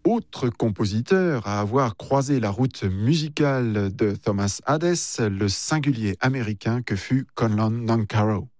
Autre compositeur à avoir croisé la route musicale de Thomas Hadès, le singulier américain que fut Conlon Nancarrow.